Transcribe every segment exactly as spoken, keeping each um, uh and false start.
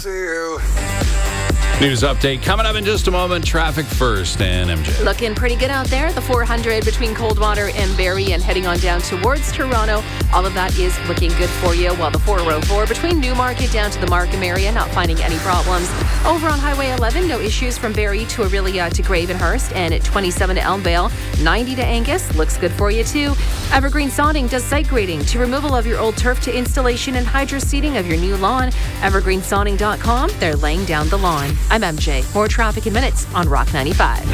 See you. News update coming up in just a moment. Traffic first, and M J. Looking pretty good out there. The four hundred between Coldwater and Barrie and heading on down towards Toronto. All of that is looking good for you. While the four oh four between Newmarket down to the Markham area, not finding any problems. Over on Highway eleven, no issues from Barrie to Orillia to Gravenhurst, and at twenty-seven to Elmvale, ninety to Angus. Looks good for you too. Evergreen Sodding does site grading to removal of your old turf to installation and hydro seeding of your new lawn. evergreen sodding dot com. They're laying down the lawn. I'm M J. More traffic in minutes on Rock ninety-five.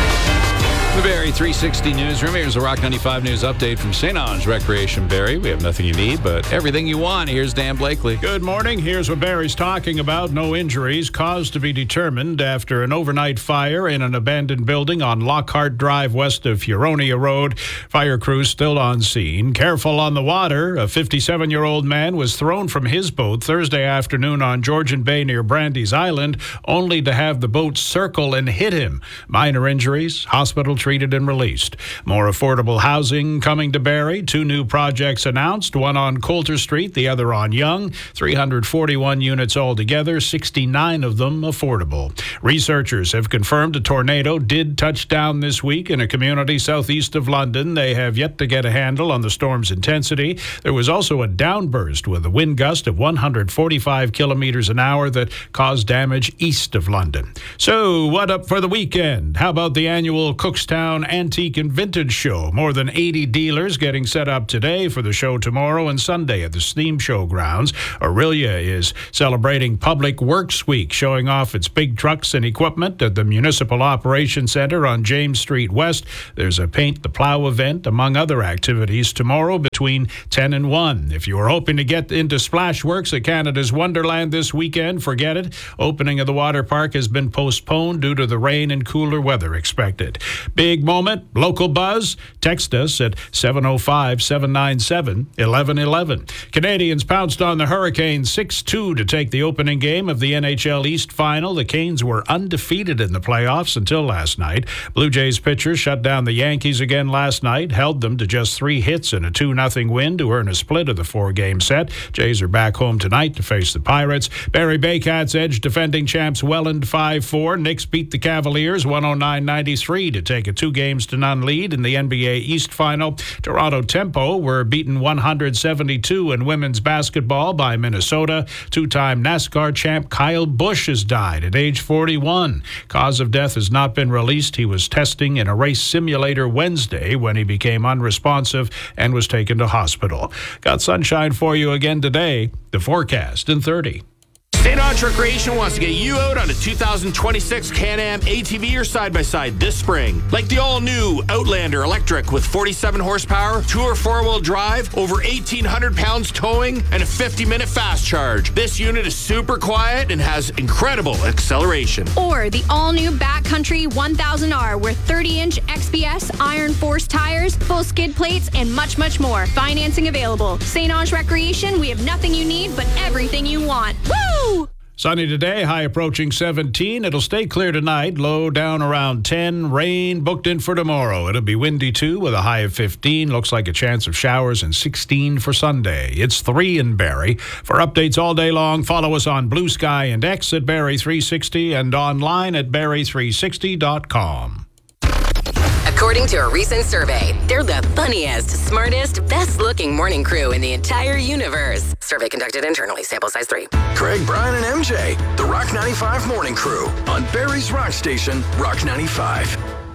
The Barrie three sixty Newsroom. Here's a Rock ninety-five News update from Saint Ange Recreation Barrie. We have nothing you need, but everything you want. Here's Dan Blakely. Good morning. Here's what Barrie's talking about. No injuries. Cause to be determined after an overnight fire in an abandoned building on Lockhart Drive west of Huronia Road. Fire crews still on scene. Careful on the water. A fifty-seven-year-old man was thrown from his boat Thursday afternoon on Georgian Bay near Brandy's Island, only to have the boat circle and hit him. Minor injuries. Hospital treated and released. More affordable housing coming to Barrie. Two new projects announced, one on Coulter Street, the other on Yonge. three hundred forty-one units altogether, sixty-nine of them affordable. Researchers have confirmed a tornado did touch down this week in a community southeast of London. They have yet to get a handle on the storm's intensity. There was also a downburst with a wind gust of one hundred forty-five kilometers an hour that caused damage east of London. So, what up for the weekend? How about the annual Cookstown Antique and Vintage Show? More than eighty dealers getting set up today for the show tomorrow and Sunday at the Steam Show grounds. Orillia is celebrating Public Works Week, showing off its big trucks and equipment at the Municipal Operations Center on James Street West. There's a Paint the Plow event, among other activities, tomorrow between ten and one. If you are hoping to get into Splashworks at Canada's Wonderland this weekend, forget it. Opening of the water park has been postponed due to the rain and cooler weather expected. Big moment, local buzz. Text us at seven oh five, seven nine seven, one one one one. Canadians pounced on the Hurricanes six two to take the opening game of the N H L East Final. The Canes were undefeated in the playoffs until last night. Blue Jays pitchers shut down the Yankees again last night, held them to just three hits and a two nothing win to earn a split of the four-game set. Jays are back home tonight to face the Pirates. Barrie Baycats edged defending champs Welland five four. Knicks beat the Cavaliers one oh nine ninety-three to take a two games to none lead in the N B A East Final. Toronto Tempo were beaten one hundred seventy-two in women's basketball by Minnesota. Two-time NASCAR champ Kyle Busch has died at age forty-one. Cause of death has not been released. He was testing in a race simulator Wednesday when he became unresponsive and was taken to hospital. Got sunshine for you again today. The forecast in thirty. Saint Ange Recreation wants to get you out on a two thousand twenty-six Can-Am A T V or side-by-side this spring. Like the all-new Outlander Electric with forty-seven horsepower, two or four-wheel drive, over eighteen hundred pounds towing, and a fifty minute fast charge. This unit is super quiet and has incredible acceleration. Or the all-new Backcountry one thousand R with thirty inch X P S, iron force tires, full skid plates, and much, much more. Financing available. Saint Ange Recreation, we have nothing you need, but everything you want. Woo! Sunny today, high approaching seventeen. It'll stay clear tonight, low down around ten. Rain booked in for tomorrow. It'll be windy too with a high of fifteen. Looks like a chance of showers, and sixteen for Sunday. It's three in Barrie. For updates all day long, follow us on Blue Sky and X at Barrie three sixty and online at barrie three sixty dot com. According to a recent survey, they're the funniest, smartest, best-looking morning crew in the entire universe. Survey conducted internally. Sample size three. Craig, Brian, and M J, the Rock ninety-five Morning Crew on Barrie's Rock Station, Rock ninety-five.